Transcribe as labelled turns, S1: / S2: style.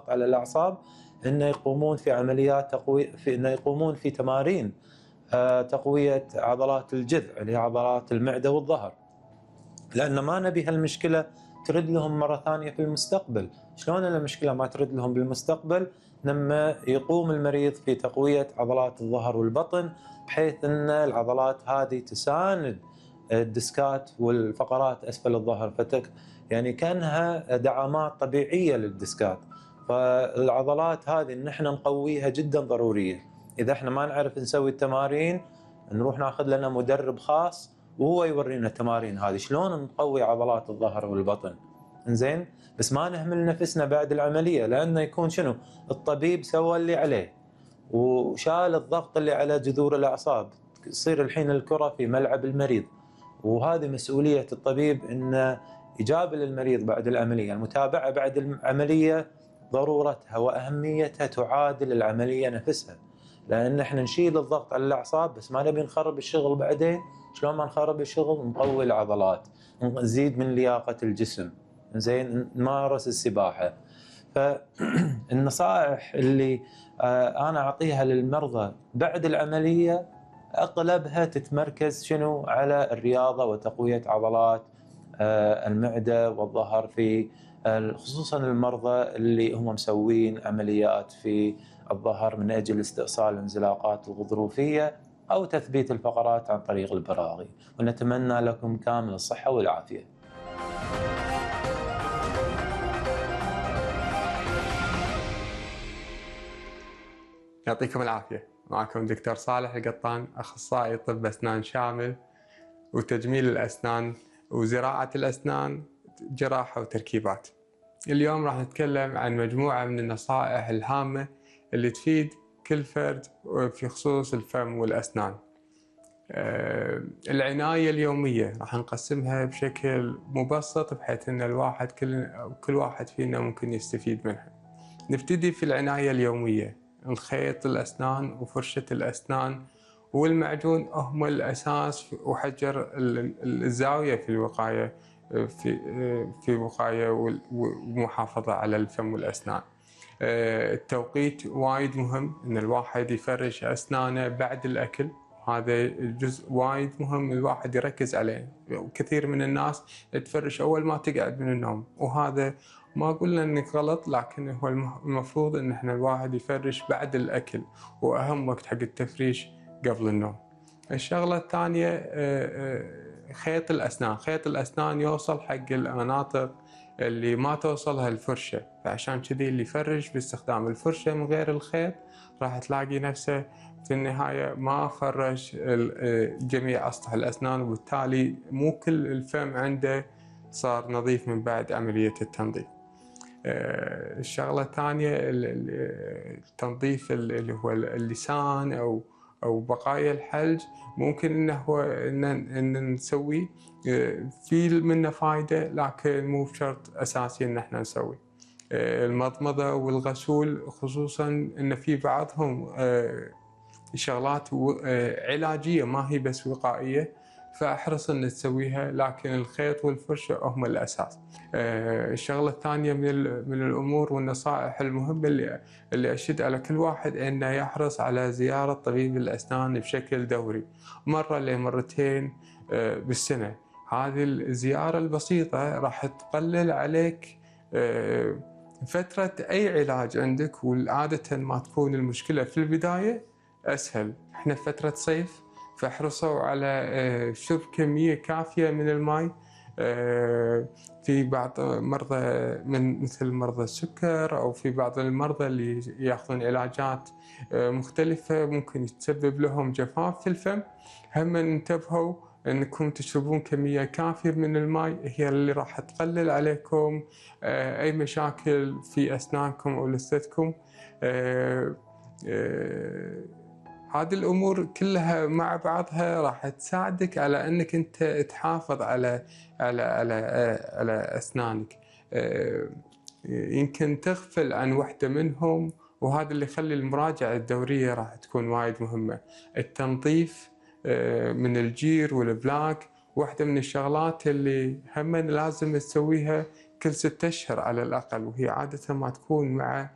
S1: الضغط على الأعصاب إنه يقومون في عمليات إنه يقومون في تمارين تقوية عضلات الجذع اللي هي عضلات المعدة والظهر، لأن ما نبي هالمشكلة ترد لهم مرة ثانية في المستقبل. شلون المشكلة ما ترد لهم بالمستقبل؟ لما يقوم المريض في تقوية عضلات الظهر والبطن، بحيث أن العضلات هذه تساند الديسكات والفقرات أسفل الظهر، يعني كأنها دعامات طبيعية للديسكات. فالعضلات هذه إن احنا نقويها جدا ضرورية. إذا احنا ما نعرف نسوي التمارين، نروح ناخذ لنا مدرب خاص وهو يورينا التمارين هذه شلون نقوي عضلات الظهر والبطن. انزين، بس ما نهمل نفسنا بعد العملية، لأنه يكون شنو؟ الطبيب سوى اللي عليه وشال الضغط اللي على جذور الأعصاب، يصير الحين الكرة في ملعب المريض، وهذه مسؤولية الطبيب إنه يجابل المريض بعد العملية. المتابعة بعد العملية ضرورتها وأهميتها تعادل العملية نفسها، لأن احنا نشيل الضغط على الأعصاب بس ما نبي نخرب الشغل بعدين. شلون ما نخرب الشغل؟ نقوي العضلات، نزيد من لياقة الجسم، زين، نمارس السباحة. فالنصائح اللي أنا أعطيها للمرضى بعد العملية أغلبها تتمركز شنو؟ على الرياضة وتقوية عضلات المعدة والظهر، في خصوصا المرضى اللي هم مسوين عمليات في الظهر من أجل استئصال الانزلاقات الغضروفية أو تثبيت الفقرات عن طريق البراغي. ونتمنى لكم كامل الصحة والعافية.
S2: يعطيكم العافية. معكم دكتور صالح القطان، أخصائي طب أسنان شامل وتجميل الأسنان وزراعة الأسنان، جراحة وتركيبات. اليوم راح نتكلم عن مجموعة من النصائح الهامة اللي تفيد كل فرد في خصوص الفم والأسنان. العناية اليومية راح نقسمها بشكل مبسط بحيث أن كل واحد فينا ممكن يستفيد منها. نبتدي في العناية اليومية. الخيط الأسنان وفرشة الأسنان والمعجون هم الأساس وحجر الزاوية في الوقاية في وقاية ومحافظة على الفم والأسنان. التوقيت وايد مهم، إن الواحد يفرش أسنانه بعد الأكل، هذا الجزء وايد مهم الواحد يركز عليه. وكثير من الناس تفرش أول ما تقعد من النوم، وهذا ما قلنا انك غلط، لكن هو المفروض ان احنا الواحد يفرش بعد الاكل، واهم وقت حق التفريش قبل النوم. الشغلة الثانية خيط الاسنان. خيط الاسنان يوصل حق المناطق اللي ما توصلها الفرشة، فعشان كذي اللي يفرش باستخدام الفرشة من غير الخيط راح تلاقي نفسه في النهاية ما فرش جميع أسطح الأسنان، وبالتالي مو كل الفم عنده صار نظيف من بعد عملية التنظيف. الشغلة الثانية التنظيف اللي هو اللسان أو بقايا الحلج، ممكن إن نسويه، في منه فايدة لكن مو بشرط أساسي إن احنا نسوي. المضمضة والغسول خصوصا إن في بعضهم شغلات علاجية ما هي بس وقائية، فاحرص ان تسويها، لكن الخيط والفرشة هم الاساس. الشغلة الثانية من الامور والنصائح المهمة اللي اشد على كل واحد انه يحرص على زيارة طبيب الاسنان بشكل دوري، مرة لمرتين بالسنة. هذه الزيارة البسيطة راح تقلل عليك فترة اي علاج عندك، وعادة ما تكون المشكلة في البداية اسهل. احنا في فترة صيف، فاحرصوا على شرب كمية كافية من الماء. في بعض مرضى مثل مرضى السكر أو في بعض المرضى اللي يأخذون علاجات مختلفة ممكن يتسبب لهم جفاف في الفم، هم انتبهوا أنكم تشربون كمية كافية من الماء، هي اللي راح تقلل عليكم أي مشاكل في أسنانكم أو لثتكم. هذه الأمور كلها مع بعضها راح تساعدك على أنك أنت تحافظ على أسنانك. يمكن تغفل عن واحدة منهم، وهذا اللي يخلي المراجعة الدورية راح تكون وايد مهمة. التنظيف من الجير والبلاك واحدة من الشغلات اللي هم لازم تسويها كل 6 أشهر على الأقل، وهي عادة ما تكون مع